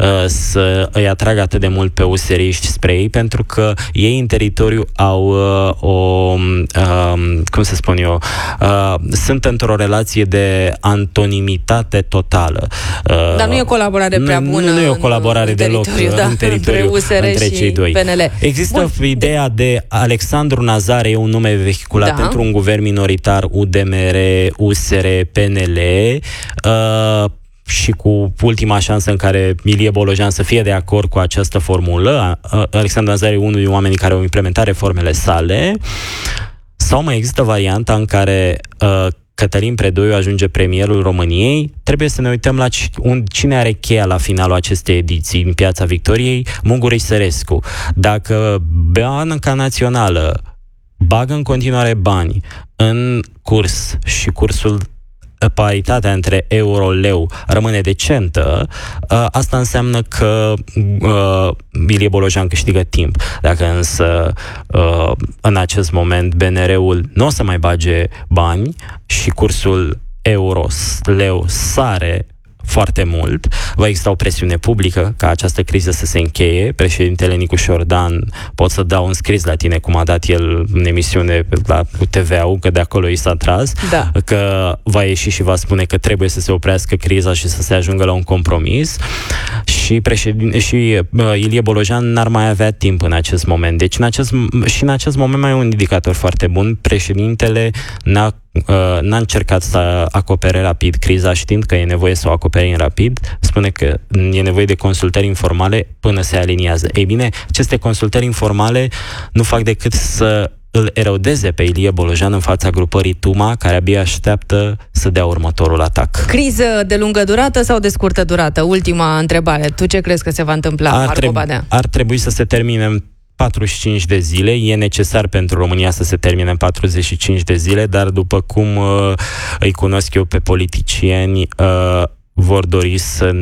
să îi atragă atât de mult pe useriști spre ei, pentru că ei în teritoriu au sunt într-o relație de antonimitate totală. Dar nu e o colaborare prea bună. Nu e o colaborare deloc în teritoriu între cei doi. PNL. Există ideea de Alexandru Nazare, e un nume vehiculat pentru un guvern minoritar UDMR, USR, PNL, și cu ultima șansă în care Ilie Bolojan să fie de acord cu această formulă. Alexandru Nazare e unul din oamenii care au implementat reformele sale. Sau mai există varianta în care Cătălin Predoiu ajunge premierul României. Trebuie să ne uităm la cine are cheia la finalul acestei ediții în Piața Victoriei, Munguri Sărescu. Dacă Banca Națională bagă în continuare bani în curs și cursul, paritatea între euro-leu rămâne decentă, asta înseamnă că Ilie Bolojan câștigă timp. Dacă însă în acest moment BNR-ul nu o să mai bage bani și cursul euro-leu sare foarte mult, va exista o presiune publică ca această criză să se încheie. Președintele Nicu Șordan, pot să dau un scris la tine, cum a dat el în emisiune cu TVA-ul, că de acolo i s-a tras, că va ieși și va spune că trebuie să se oprească criza și să se ajungă la un compromis. Și Ilie Bolojan n-ar mai avea timp în acest moment. Deci în acest moment mai e un indicator foarte bun. Președintele n-a încercat să acopere rapid criza, știind că e nevoie să o acopere rapid, spune că e nevoie de consultări informale până se aliniază. Ei bine, aceste consultări informale nu fac decât să îl erodeze pe Ilie Bolojan în fața grupării Tuma, care abia așteaptă să dea următorul atac. Criză de lungă durată sau de scurtă durată? Ultima întrebare. Tu ce crezi că se va întâmpla, Marco Badea? Ar trebui să se termine în 45 de zile. E necesar pentru România să se termine în 45 de zile, dar după cum îi cunosc eu pe politicieni, vor dori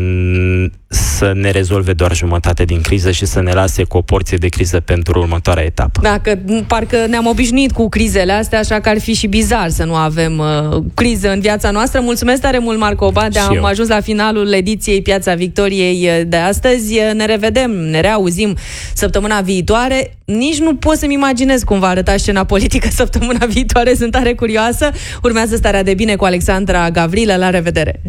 să ne rezolve doar jumătate din criză și să ne lase cu o porție de criză pentru următoarea etapă. Dacă parcă ne-am obișnuit cu crizele astea, așa că ar fi și bizar să nu avem criză în viața noastră. Mulțumesc tare mult, Marco Badea. Am ajuns la finalul ediției Piața Victoriei de astăzi. Ne revedem, ne reauzim săptămâna viitoare. Nici nu pot să-mi imaginez cum va arăta scena politică săptămâna viitoare. Sunt tare curioasă. Urmează Starea de Bine cu Alexandra Gavrilă. La revedere!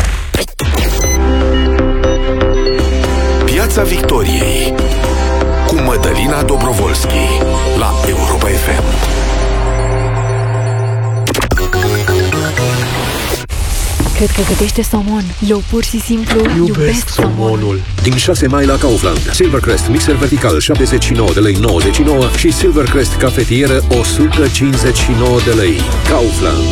Piața Victoriei cu Mădălina Dobrovolski la Europa FM. Cred că gătește somon. Eu pur și simplu iubesc somonul. Din 6 mai la Kaufland, Silvercrest mixer vertical 79 de lei 99 și Silvercrest cafetieră 159 de lei. Kaufland.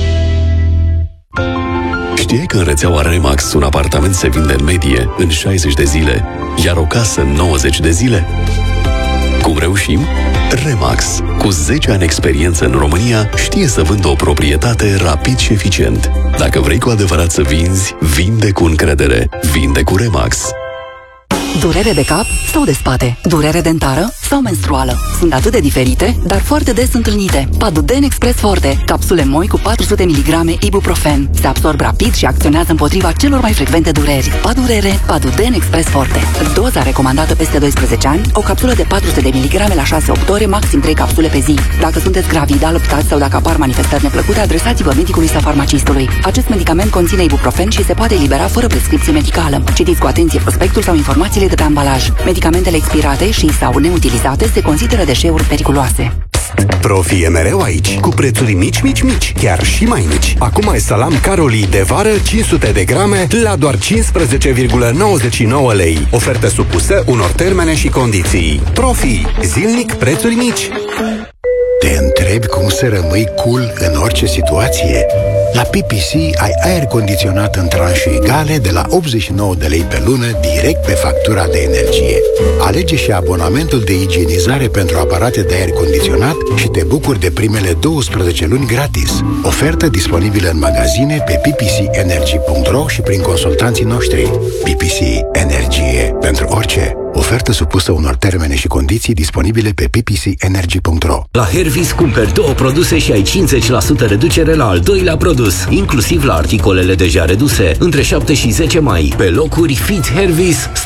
Știai că în rețeaua Remax un apartament se vinde în medie în 60 de zile, iar o casă în 90 de zile? Cum reușim? Remax, cu 10 ani experiență în România, știe să vândă o proprietate rapid și eficient. Dacă vrei cu adevărat să vinzi, vinde cu încredere. Vinde cu Remax. Durere de cap sau de spate? Durere dentară sau menstruală? Sunt atât de diferite, dar foarte des întâlnite. Paduden Express Forte, capsule moi cu 400 mg ibuprofen. Se absorb rapid și acționează împotriva celor mai frecvente dureri. Padurere, Paduden Express Forte. Doza recomandată peste 12 ani, o capsulă de 400 de mg la 6-8 ore, maxim 3 capsule pe zi. Dacă sunteți gravid, alăptați sau dacă apar manifestări neplăcute, adresați-vă medicului sau farmacistului. Acest medicament conține ibuprofen și se poate elibera fără prescripție medicală. Citiți cu atenție prospectul sau informațiile de pe ambalaj. Medicamentele expirate și sau neutilizate se consideră deșeuri periculoase. Profi e mereu aici, cu prețuri mici, chiar și mai mici. Acum ai salam Caroli de vară 500 de grame la doar 15,99 lei. Ofertă supusă unor termene și condiții. Profi, zilnic prețuri mici. Te întrebi cum să rămâi cool în orice situație? La PPC ai aer condiționat în tranșe egale de la 89 de lei pe lună direct pe factura de energie. Alege și abonamentul de igienizare pentru aparate de aer condiționat și te bucuri de primele 12 luni gratis. Ofertă disponibilă în magazine pe ppcenergy.ro și prin consultanții noștri. PPC Energie pentru orice. Ofertă supusă unor termene și condiții disponibile pe ppcenergy.ro. La Hervis cumperi 2 produse și ai 50% reducere la al doilea produs, inclusiv la articolele deja reduse, între 7 și 10 mai. Pe locuri Fit Hervis